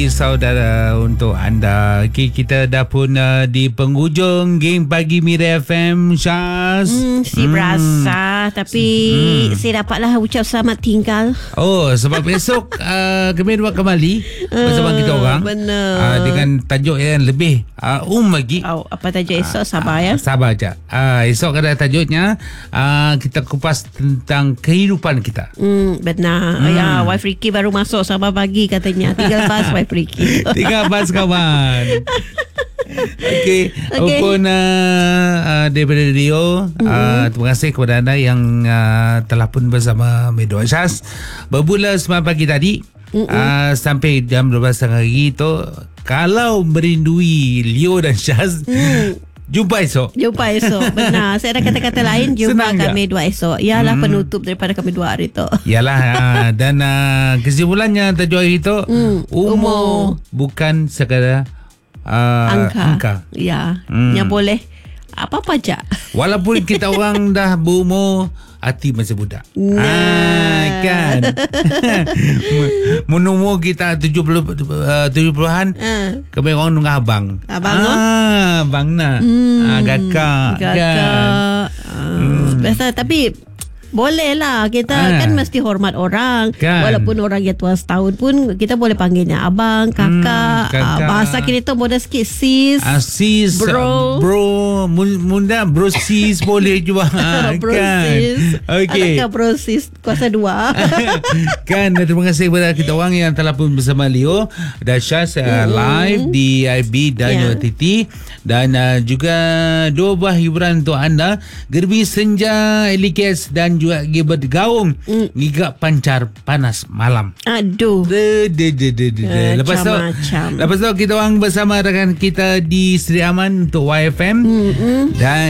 Saudara, untuk anda, okay, kita dah pun di penghujung game Pagi Mira FM, Syaz. Si berasa, tapi saya dapatlah ucap selamat tinggal. Oh, sebab besok kami dua kembali bersama kita orang. Benar. Dengan tajuk yang lebih lagi. Apa tajuk esok? Sabar ya. Sabar je. Esok ada tajuknya, kita kupas tentang kehidupan kita. Benar. Ya, wife Ricky baru masuk sama pagi katanya. Tinggal pas wife Ricky. Tinggal pas kawan. Okey. Walaupun daripada Rio, terima kasih kepada anda yang telah pun bersama Medo Syaz bermula semalam pagi tadi sampai jam 12 hari tu. Kalau merindui Leo dan Syaz, jumpa esok. Benar. Saya ada kata-kata lain. Jumpa kami dua esok. Ialah penutup daripada kami 2 hari tu. Yalah. Dan kesimpulannya tajuk hari tu, umur bukan sekadar angka. Ya. Yang boleh apa-apa je. Walaupun kita orang dah berumur, hati masih budak. Kan. Menumur kita 70-an, kami orang nunggu abang. Abang nak. Kakak. Biasa, tapi boleh lah. Kita kan mesti hormat orang kan. Walaupun orang yang tua setahun pun kita boleh panggilnya abang, kakak. Bahasa kini tu mudah sikit. Sis, bro, muda bro sis boleh juga. Bro kan. sis. Okay. Adakah bro sis kuasa 2? Kan. Terima kasih kepada kita orang yang telah pun bersama Leo dan Syaz live di IB dan UTT. Dan juga 2 buah hiburan untuk anda, Gerbi Senja, Elikes dan juga Gilbert Gaung, Gigak Pancar Panas Malam. Aduh. Lepas tu kita orang bersama rakan kita di Seri Aman untuk YFM. Dan